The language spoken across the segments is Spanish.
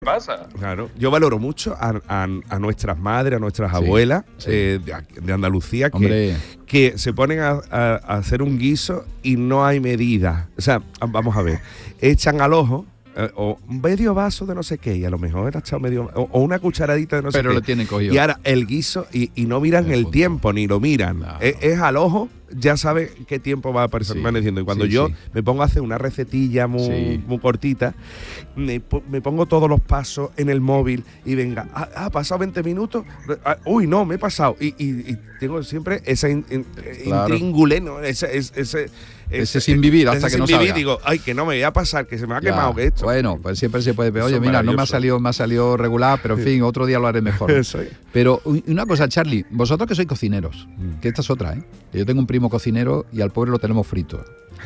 pasa. Claro, yo valoro mucho a nuestras madres, a nuestras abuelas de Andalucía que se ponen a hacer un guiso y no hay medida. O sea, vamos a ver, echan al ojo o medio vaso de no sé qué y a lo mejor era echado medio o una cucharadita de no sé qué. Pero lo tienen cogido. Y ahora el guiso y no miran el tiempo ni lo miran. No. Es al ojo, ya sabe qué tiempo va permaneciendo. Y cuando yo me pongo a hacer una recetilla muy cortita, me pongo todos los pasos en el móvil y venga, ha pasado 20 minutos, uy, no, me he pasado. Y tengo siempre esa intríngule, ¿no? Ese sin vivir hasta que no salga. Digo, ay, que no me voy a pasar, que se me ha quemado que esto. Bueno, pues siempre se puede. Oye, mira, no me ha salido regular, pero en fin, otro día lo haré mejor. Pero una cosa, Charlie, vosotros que sois cocineros, que esta es otra, ¿eh? Yo tengo un primo cocinero y al pobre lo tenemos frito.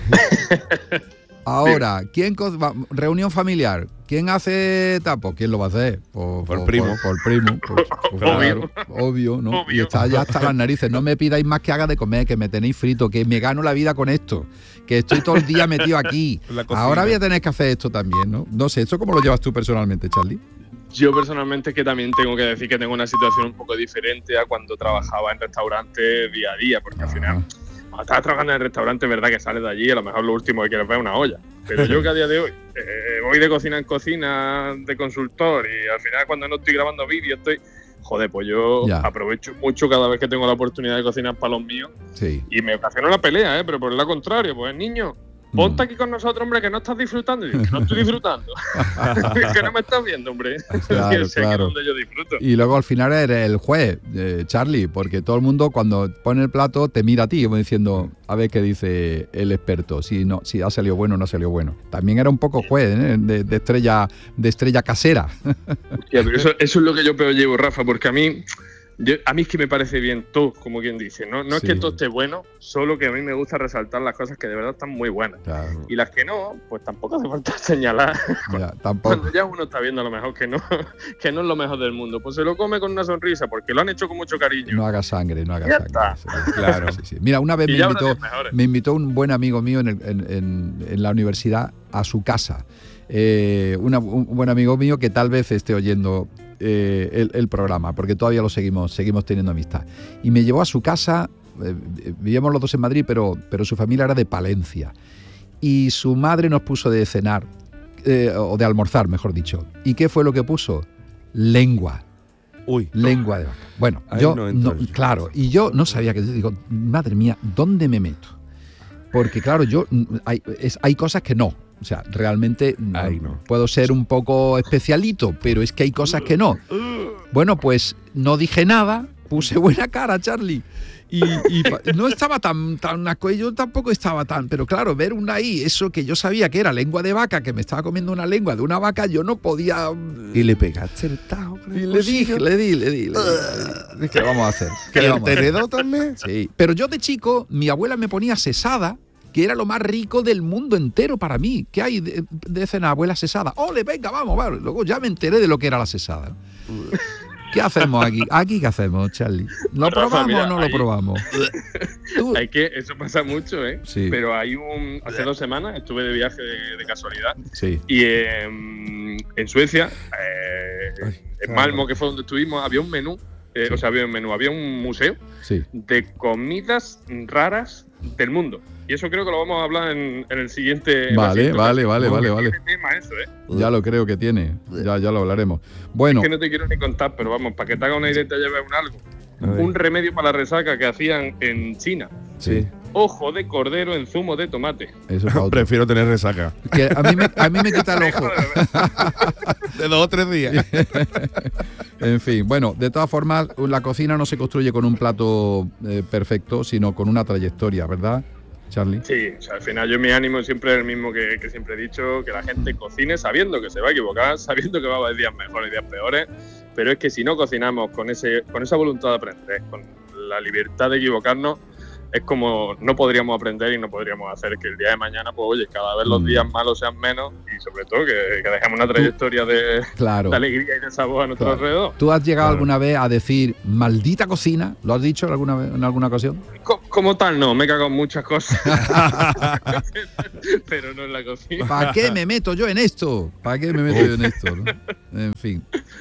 Ahora, reunión familiar, ¿quién hace tapo? ¿Quién lo va a hacer? Por el primo. Por el primo. Claro, obvio, ¿no? Obvio. Y está ya hasta las narices. No me pidáis más que haga de comer, que me tenéis frito, que me gano la vida con esto, que estoy todo el día metido aquí. Ahora voy a tener que hacer esto también, ¿no? No sé, ¿esto cómo lo llevas tú personalmente, Charlie? Yo personalmente es que también tengo que decir que tengo una situación un poco diferente a cuando trabajaba en restaurantes día a día, porque al final, cuando estás trabajando en el restaurante, es verdad que sales de allí y a lo mejor lo último que quieres ver es una olla. Pero yo que a día de hoy voy de cocina en cocina, de consultor, y al final cuando no estoy grabando vídeos pues yo aprovecho mucho cada vez que tengo la oportunidad de cocinar para los míos. Sí. Y me ocasiona una pelea, pero por el contrario, pues niño, ponte aquí con nosotros, hombre, que no estás disfrutando. Y digo, que no estoy disfrutando. Que no me estás viendo, hombre. Claro, claro. Donde yo disfruto. Y luego al final eres el juez, Charlie, porque todo el mundo cuando pone el plato te mira a ti, como diciendo, a ver qué dice el experto, si ha salido bueno o no ha salido bueno. También era un poco juez, ¿eh? de estrella casera. Hostia, pero eso es lo que yo peor llevo, Rafa, porque a mí es que me parece bien todo, como quien dice. No es que todo esté bueno, solo que a mí me gusta resaltar las cosas que de verdad están muy buenas. Claro. Y las que no, pues tampoco hace falta señalar. Cuando ya uno está viendo a lo mejor que no es lo mejor del mundo, pues se lo come con una sonrisa, porque lo han hecho con mucho cariño. No haga sangre. Claro. Sí. Mira, una vez me invitó un buen amigo mío en la universidad a su casa. Un buen amigo mío que tal vez esté oyendo el programa, porque todavía lo seguimos teniendo amistad, y me llevó a su casa. Vivíamos los dos en Madrid, pero su familia era de Palencia, y su madre nos puso de cenar, o de almorzar, mejor dicho. ¿Y qué fue lo que puso? Lengua. Lengua de vaca. Bueno, claro, y yo no sabía qué. Digo, madre mía, ¿dónde me meto? Porque claro, hay cosas que no. O sea, realmente puedo ser un poco especialito, pero es que hay cosas que no. Bueno, pues no dije nada, puse buena cara, Charlie. Y no estaba tan yo tampoco estaba tan, pero claro, ver eso que yo sabía que era lengua de vaca, que me estaba comiendo una lengua de una vaca, yo no podía. Y le pegaste el tajo. Y le di. ¿Qué vamos a hacer? ¿El tenedor también? Sí. Pero yo de chico, mi abuela me ponía sesada, que era lo más rico del mundo entero para mí. ¿Qué hay de cena, abuela sesada? ¡Ole, venga, vamos! Luego ya me enteré de lo que era la sesada. ¿Qué hacemos aquí? ¿Aquí qué hacemos, Charlie? ¿Lo probamos o no lo probamos? Hay que, eso pasa mucho, ¿eh? Sí. Pero hace 2 semanas estuve de viaje de casualidad. Sí. Y en Suecia, en Malmö, que fue donde estuvimos, había un menú. Había un museo de comidas raras del mundo. Y eso creo que lo vamos a hablar en el siguiente. Vale. Tema eso, Ya lo creo que tiene. Ya lo hablaremos. Bueno. Es que no te quiero ni contar, pero vamos, para que te haga una idea y te lleves algo. Un remedio para la resaca que hacían en China. Sí. Ojo de cordero en zumo de tomate. Eso prefiero tener resaca. Que a mí me quita el ojo. De 2 o 3 días. En fin, bueno, de todas formas, la cocina no se construye con un plato perfecto, sino con una trayectoria, ¿verdad, Charlie? Sí, o sea, al final mi ánimo siempre es el mismo que siempre he dicho, que la gente cocine sabiendo que se va a equivocar, sabiendo que va a haber días mejores y días peores, pero es que si no cocinamos con esa voluntad de aprender, con la libertad de equivocarnos, es como no podríamos aprender y no podríamos hacer que el día de mañana, pues oye, cada vez los días malos sean menos y sobre todo que dejemos una trayectoria de alegría y de sabor a nuestro alrededor. ¿Tú has llegado alguna vez a decir maldita cocina? ¿Lo has dicho en alguna ocasión? Como tal, no, me he cagado en muchas cosas. Pero no en la cocina. ¿Para qué me meto yo en esto? ¿No? En fin.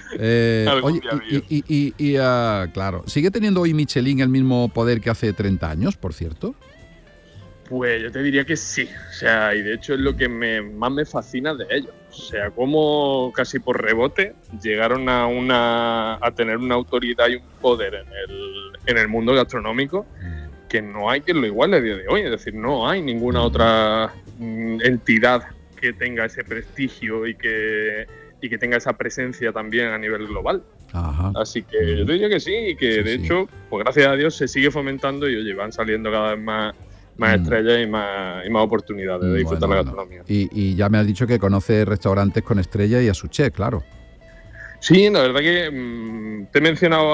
Oye, claro, ¿sigue teniendo hoy Michelin el mismo poder que hace 30 años, por cierto? Pues yo te diría que sí. O sea, y de hecho es lo que más me fascina de ellos. O sea, cómo casi por rebote llegaron a tener una autoridad y un poder en el mundo gastronómico que no hay quien lo iguale a día de hoy. Es decir, no hay ninguna otra entidad que tenga ese prestigio y que tenga esa presencia también a nivel global. Ajá. Así que yo te diría que sí, y que de hecho, pues gracias a Dios se sigue fomentando y oye, van saliendo cada vez más estrellas y más oportunidades de disfrutar la gastronomía. Y ya me has dicho que conoces restaurantes con estrellas y a su chef, claro. Sí, la verdad que te he mencionado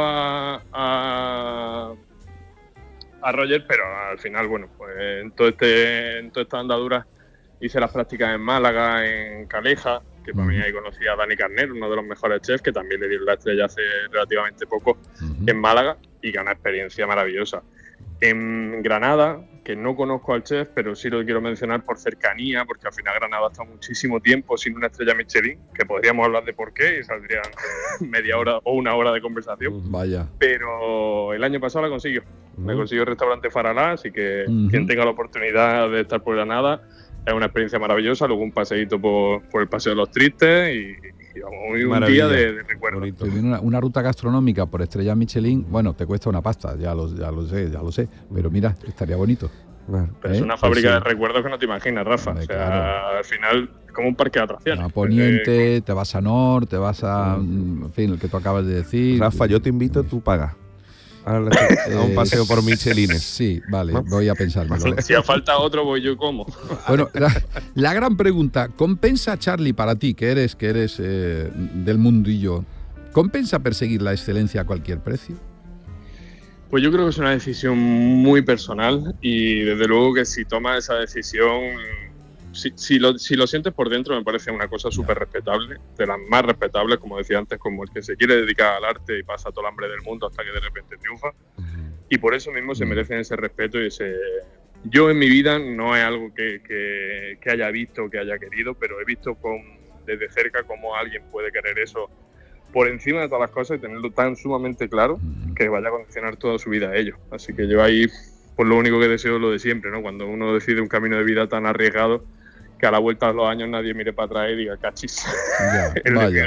a Roger, pero al final, bueno, pues en toda esta andadura hice las prácticas en Málaga, en Calleja, que para mí ahí conocí a Dani Carner, uno de los mejores chefs, que también le dieron la estrella hace relativamente poco en Málaga, y que una experiencia maravillosa. En Granada, que no conozco al chef, pero sí lo quiero mencionar por cercanía, porque al final Granada está muchísimo tiempo sin una estrella Michelin, que podríamos hablar de por qué y saldrían media hora o una hora de conversación. Vaya. Pero el año pasado la consiguió. Me consiguió el restaurante Faralá, así que quien tenga la oportunidad de estar por Granada, es una experiencia maravillosa. Luego un paseíto por el Paseo de los Tristes y vamos, un día de recuerdo. Una ruta gastronómica por estrella Michelin, bueno, te cuesta una pasta, ya lo sé, pero mira, estaría bonito. Pero es una fábrica de recuerdos que no te imaginas, Rafa. O sea, claro. Al final, como un parque de atracciones. A Poniente, te vas a Nor, te vas a... En fin, el que tú acabas de decir. Rafa, yo te invito, tú pagas. A un paseo por Michelines. Sí, vale, voy a pensármelo. Si hace falta otro, voy yo como. Bueno, la gran pregunta, ¿compensa, Charly, para ti, que eres del mundillo, ¿compensa perseguir la excelencia a cualquier precio? Pues yo creo que es una decisión muy personal y desde luego que si tomas esa decisión, si lo sientes por dentro, me parece una cosa súper respetable, de las más respetables, como decía antes, como el que se quiere dedicar al arte y pasa todo el hambre del mundo hasta que de repente triunfa. Y por eso mismo se merecen ese respeto y ese... Yo en mi vida no es algo que haya visto o que haya querido, pero he visto desde cerca cómo alguien puede querer eso por encima de todas las cosas y tenerlo tan sumamente claro que vaya a condicionar toda su vida a ello. Así que yo ahí, pues lo único que deseo es lo de siempre, ¿no? Cuando uno decide un camino de vida tan arriesgado, que a la vuelta de los años nadie mire para atrás y diga, cachis, vaya.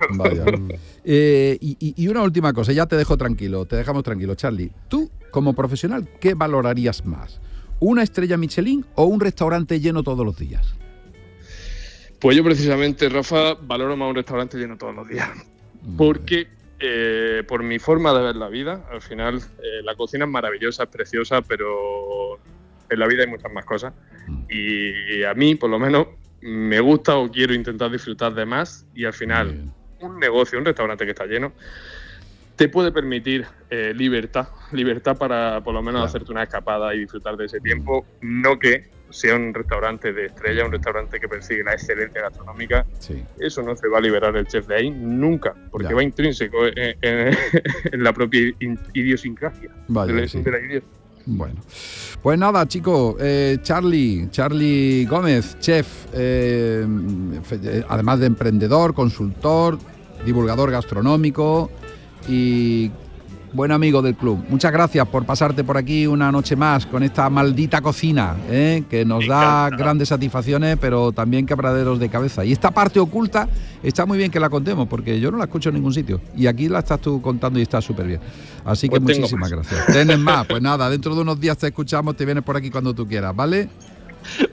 Y una última cosa, ya te dejamos tranquilo, Charly. Tú, como profesional, ¿qué valorarías más? ¿Una estrella Michelin o un restaurante lleno todos los días? Pues yo precisamente, Rafa, valoro más un restaurante lleno todos los días. Porque por mi forma de ver la vida, al final la cocina es maravillosa, es preciosa, pero en la vida hay muchas más cosas. Y a mí, por lo menos, me gusta o quiero intentar disfrutar de más. Y al final, un negocio, un restaurante que está lleno, te puede permitir libertad para por lo menos hacerte una escapada y disfrutar de ese tiempo. No que sea un restaurante de estrella, un restaurante que persigue la excelencia gastronómica. Eso no se va a liberar el chef de ahí nunca, porque va intrínseco en la propia idiosincrasia de la idea. Bueno, pues nada, chicos, Charly Gómez, chef, además de emprendedor, consultor, divulgador gastronómico y buen amigo del club. Muchas gracias por pasarte por aquí una noche más con esta maldita cocina, que nos da grandes satisfacciones, pero también quebraderos de cabeza. Y esta parte oculta está muy bien que la contemos, porque yo no la escucho en ningún sitio. Y aquí la estás tú contando y está súper bien. Así que pues muchísimas gracias. Tienes más, pues nada, dentro de unos días te escuchamos, te vienes por aquí cuando tú quieras, ¿vale?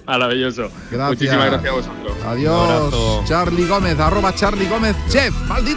Maravilloso. Gracias. Muchísimas gracias a vosotros. Adiós. Charly Gómez, @Charly Gómez, chef. Maldita